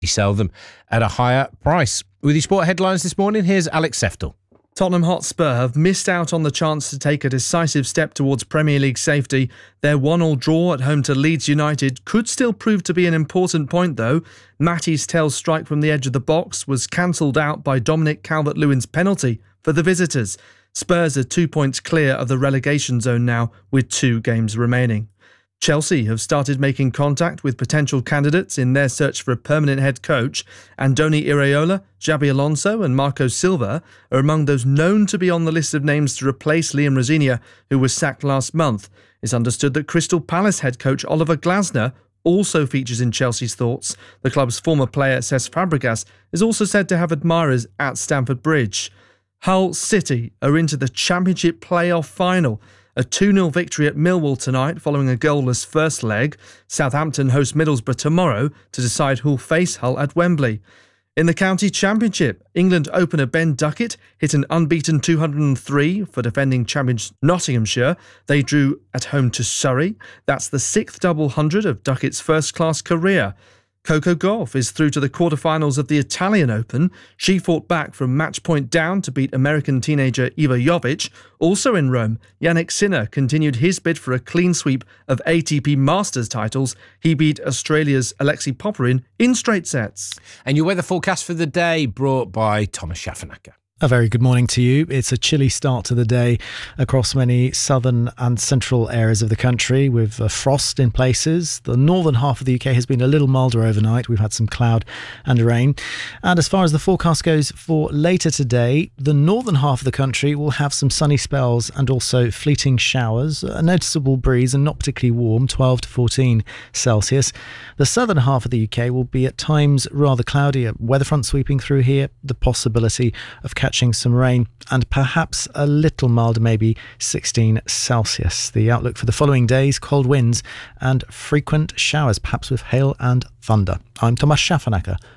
sell them at a higher price. With your sport headlines this morning, here's Alex Seftel. Tottenham Hotspur have missed out on the chance to take a decisive step towards Premier League safety. Their 1-1 draw at home to Leeds United could still prove to be an important point, though. Matty's tail strike from the edge of the box was cancelled out by Dominic Calvert-Lewin's penalty for the visitors. Spurs are 2 points clear of the relegation zone now, with 2 games remaining. Chelsea have started making contact with potential candidates in their search for a permanent head coach. Andoni Iraola, Xabi Alonso and Marco Silva are among those known to be on the list of names to replace Liam Rosenior, who was sacked last month. It's understood that Crystal Palace head coach Oliver Glasner also features in Chelsea's thoughts. The club's former player Cesc Fabregas is also said to have admirers at Stamford Bridge. Hull City are into the Championship playoff final. A 2-0 victory at Millwall tonight following a goalless first leg. Southampton host Middlesbrough tomorrow to decide who'll face Hull at Wembley. In the County Championship, England opener Ben Duckett hit an unbeaten 203 for defending champions Nottinghamshire. They drew at home to Surrey. That's the 6th double hundred of Duckett's first-class career. Coco Gauff is through to the quarterfinals of the Italian Open. She fought back from match point down to beat American teenager Iva Jovic. Also in Rome, Yannick Sinner continued his bid for a clean sweep of ATP Masters titles. He beat Australia's Alexei Popyrin in straight sets. And your weather forecast for the day brought by Thomas Schaffernacker. A very good morning to you. It's a chilly start to the day across many southern and central areas of the country with frost in places. The northern half of the UK has been a little milder overnight. We've had some cloud and rain. And as far as the forecast goes for later today, the northern half of the country will have some sunny spells and also fleeting showers, a noticeable breeze and not particularly warm, 12 to 14 Celsius. The southern half of the UK will be at times rather cloudy, a weather front sweeping through here, the possibility of catching some rain and perhaps a little milder, maybe 16 Celsius. The outlook for the following days, cold winds and frequent showers, perhaps with hail and thunder. I'm Thomas Schaffernacker